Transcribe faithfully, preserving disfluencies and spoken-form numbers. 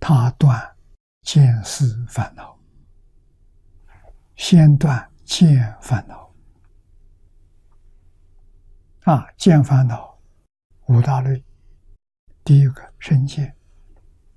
他断见思烦恼，先断见烦恼。啊，见烦恼五大类，第一个身见，